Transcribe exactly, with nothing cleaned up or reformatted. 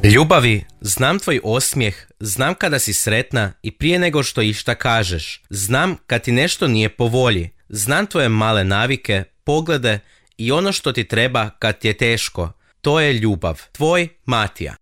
Ljubavi, znam tvoj osmijeh, znam kada si sretna i prije nego što išta kažeš. Znam kad ti nešto nije po volji. Znam tvoje male navike, poglede i ono što ti treba kad ti je teško. To je ljubav. Tvoj Matija.